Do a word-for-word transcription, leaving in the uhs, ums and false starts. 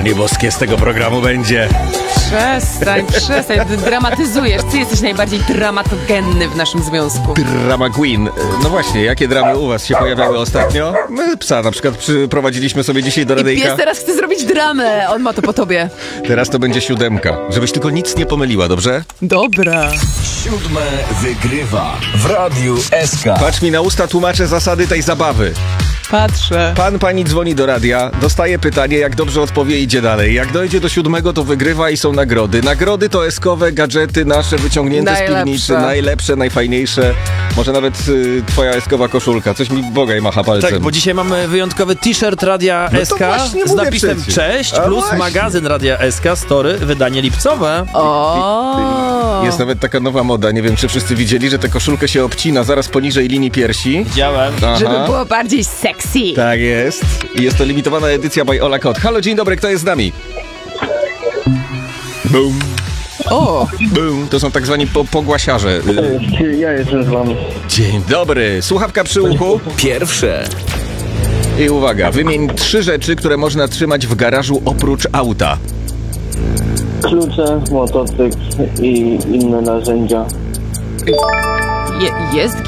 Panie boskie, z tego programu będzie. Przestań, przestań, ty dramatyzujesz. Ty jesteś najbardziej dramatogenny w naszym związku. Drama Queen. No właśnie, jakie dramy u was się pojawiały ostatnio? My psa na przykład przyprowadziliśmy sobie dzisiaj do I radyjka. pies teraz chce zrobić dramę. On ma to po tobie. Teraz to będzie siódemka. Żebyś tylko nic nie pomyliła, dobrze? Dobra. Siódme wygrywa w Radiu S K. Patrz mi na usta, tłumaczę zasady tej zabawy. Patrzę. Pan, pani dzwoni do radia, dostaje pytanie, jak dobrze odpowie, idzie dalej. Jak dojdzie do siódmego, to wygrywa i są nagrody. Nagrody to eskowe gadżety nasze wyciągnięte Najlepsze. z piwnicy. Najlepsze, najfajniejsze. Może nawet y, twoja eskowa koszulka. Coś mi bogaj macha palcem. Tak, bo dzisiaj mamy wyjątkowy t-shirt Radia No to S K właśnie z mówię napisem przecież. Cześć, A plus właśnie. magazyn Radia S K, story, wydanie lipcowe. O. Jest nawet taka nowa moda, nie wiem czy wszyscy widzieli, że tę koszulkę się obcina zaraz poniżej linii piersi. Widziałem. Aha. Żeby było bardziej sexy. Tak jest. I jest to limitowana edycja by Ola Kot. Halo, dzień dobry, kto jest z nami? Boom, O. boom. To są tak zwani po pogłasiarze. Y, Ja jestem z wami. Dzień dobry. Słuchawka przy uchu. Pierwsze. I uwaga, wymień trzy rzeczy, które można trzymać w garażu oprócz auta. Klucze, motocykl i inne narzędzia. Je, jest